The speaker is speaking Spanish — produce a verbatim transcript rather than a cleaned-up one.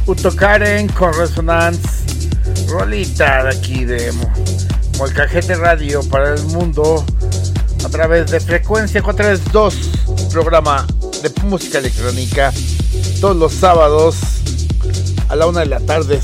Utokaren con Resonance, rolita de aquí de Molcajete Radio para el mundo a través de Frecuencia cuatrocientos treinta y dos, programa de música electrónica, todos los sábados a la una de la tarde,